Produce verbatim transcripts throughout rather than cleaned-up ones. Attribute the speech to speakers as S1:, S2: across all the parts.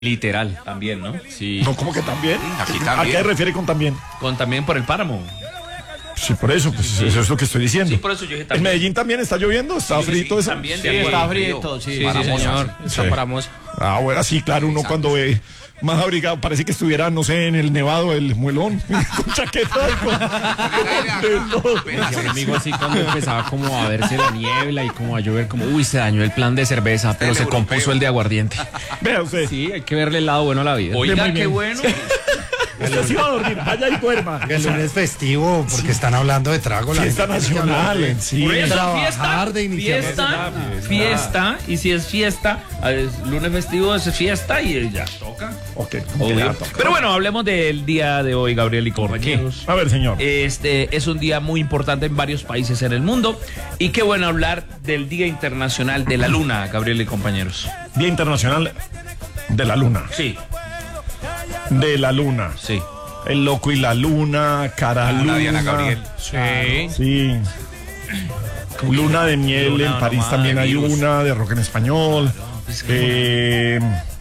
S1: Literal, también, ¿no? Sí.
S2: No, ¿cómo que también?
S3: Aquí
S2: ¿A
S3: también.
S2: qué se refiere con también?
S1: Con también por el páramo.
S2: Sí, por eso, pues eso es lo que estoy diciendo.
S1: Sí, por eso yo dije
S2: ¿En
S1: también.
S2: Medellín también está lloviendo? ¿Está
S1: Sí, sí,
S2: frito
S1: sí,
S2: eso?
S1: también
S4: Sí,
S1: de
S4: está
S1: acuerdo.
S4: frito, sí,
S1: Sí,
S4: sí,
S1: sí,
S4: señor.
S2: Sí.
S4: Está paramoso.
S2: Ah, bueno, sí, claro, uno cuando ve más abrigado, parece que estuviera, no sé, en el Nevado del Muelón, con chaqueta y con, con todo.
S4: Mi amigo así cuando empezaba como a verse la niebla y como a llover, como uy, se dañó el plan de cerveza, pero
S3: El
S4: se
S3: europeo.
S4: compuso el de aguardiente.
S2: Vea usted,
S4: Sí, hay que verle el lado bueno a la vida.
S1: Oiga,
S2: Muy
S1: qué
S2: bien.
S1: bueno.
S2: usted sí va a dormir, vaya y duerma.
S5: El lunes festivo, porque están hablando de trago. La
S2: Fiesta
S5: gente tiene que hablar
S2: nacional,
S5: de-
S2: sí.
S1: Por eso,
S5: trabajar,
S1: fiesta,
S5: de iniciar
S1: fiesta, fiesta, y si es fiesta, es lunes festivo es fiesta y ya toca.
S2: Ok,
S1: Obvio.
S2: ya toca.
S1: Pero bueno, hablemos del día de hoy, Gabriel y compañeros.
S2: A ver, señor.
S1: Este es un día muy importante en varios países en el mundo y qué bueno hablar del Día Internacional de la Luna, Gabriel y compañeros.
S2: Día Internacional de la Luna.
S1: Sí,
S2: De la Luna.
S1: sí.
S2: El loco y la luna, cara
S3: Luna,
S2: luna.
S3: Diana Gabriel.
S1: Sí.
S2: Sí. Luna de miel,
S1: Luna
S2: en París
S1: nomás,
S2: también hay
S1: virus.
S2: una, de rock en español.
S1: Es que-
S2: Eh,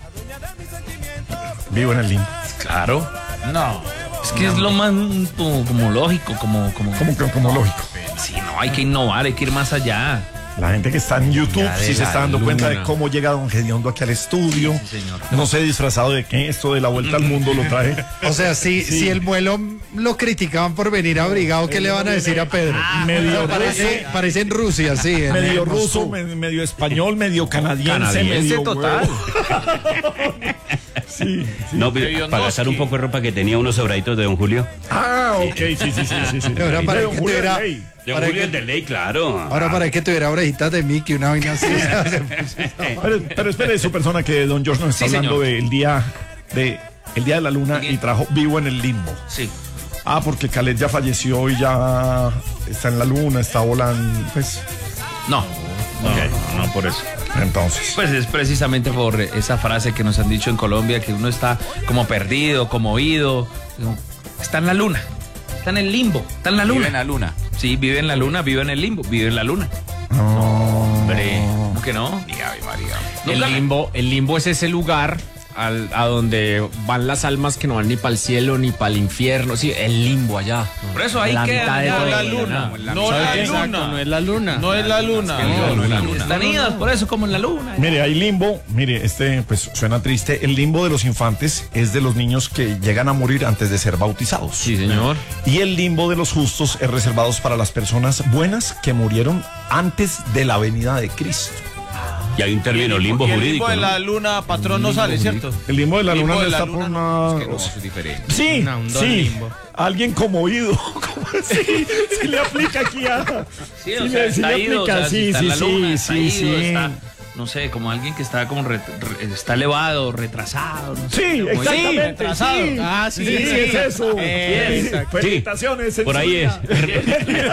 S2: vivo en el limbo.
S1: Claro. No. Es que es lo más como, como lógico, como, como,
S2: Como, que- como lógico.
S1: Sí, no, hay que innovar, hay que ir más allá.
S2: La gente que está en YouTube
S4: Ya de
S2: sí se
S4: la
S2: está dando cuenta de
S4: luna.
S2: cómo llega Don Gediondo aquí al estudio.
S1: Sí, señor.
S2: No sé disfrazado de qué, esto de la vuelta al mundo lo trae.
S5: O sea, si, si el vuelo lo criticaban por venir abrigado, ¿qué le van a decir a Pedro?
S2: Medio
S5: parece, parece en Rusia, sí. en-
S2: Medio
S5: en
S2: ruso,
S5: Moscú.
S2: me- medio español, medio canadiense,
S4: Canadiense
S2: medio
S4: total.
S2: huevo. Sí, sí.
S6: No, pero para gastar un poco de ropa que tenía unos sobraditos de Don Julio.
S2: Ah, ok, sí, sí, sí, sí, sí.
S5: Ahora, para
S2: De Don
S5: que
S2: Julio
S5: tuviera-
S2: Rey.
S6: De Don
S5: Para
S6: Julio
S5: que-
S6: es de ley, claro.
S5: Ahora para que tuviera orejitas de Mickey, una vaina así.
S2: Pero, pero espere, su persona que Don George nos está
S1: Sí,
S2: hablando
S1: señor.
S2: del día de el día de la luna y trajo Vivo en el Limbo.
S1: Sí.
S2: Ah, porque Khaled ya falleció y ya está en la luna, está volando, pues,
S1: No, no, no, no por eso.
S2: entonces.
S1: Pues es precisamente por esa frase que nos han dicho en Colombia, que uno está como perdido, como oído. Está en la luna, está en el limbo, está en la
S3: Vive
S1: luna.
S3: en la luna.
S1: Sí, vive en la luna, vive en el limbo, vive en la luna.
S4: Hombre.
S1: ¿Cómo que no?
S3: Y Ave María.
S4: El
S1: Nunca-
S4: limbo, el limbo es ese lugar al- a donde van las almas que no van ni para el cielo ni para el infierno. Sí, el limbo allá.
S1: Por eso ahí
S4: La
S1: queda
S4: mitad de
S1: allá
S4: todo.
S1: la
S4: luna.
S7: No
S2: ¿Sabe
S7: es
S2: qué?
S7: la luna.
S4: no es la luna.
S7: No es la luna.
S1: No,
S3: no es la luna.
S1: Están idas, por eso como en la luna.
S2: Mire, hay limbo, mire, este pues suena triste. El limbo de los infantes es de los niños que llegan a morir antes de ser bautizados.
S4: Sí, señor.
S2: Y el limbo de los justos es reservado para las personas buenas que murieron antes de la venida de Cristo.
S6: Y hay un término limbo
S7: Y el
S6: jurídico.
S7: limbo de
S6: ¿no?
S7: la luna, patrón, no sale, ¿cierto?
S2: El limbo de la
S7: Limbo
S2: luna
S7: de
S2: no
S7: la
S2: está
S7: luna
S2: por
S7: no,
S2: una...
S7: es que no.
S1: Es diferente.
S2: Sí,
S4: Una- un don
S2: sí.
S4: limbo.
S2: Alguien conmovido. ¿Cómo así? Sí le aplica aquí a...
S1: Sí, o
S2: Sí,
S1: sea,
S2: le- sí
S1: está
S2: le
S1: ido, o
S2: aplica,
S1: sea, si
S2: sí,
S1: está en
S2: sí,
S1: la luna, está
S2: sí,
S1: ido,
S2: sí.
S1: está, no sé, como alguien que está como re- re- está elevado, retrasado, no sé.
S2: Sí,
S1: como-
S2: exactamente.
S7: retrasado.
S2: Sí,
S7: Ah,
S2: sí,
S7: sí,
S2: sí,
S7: sí.
S2: es eso.
S7: Exacto.
S2: Felicitaciones.
S6: Por ahí es.
S2: señorita.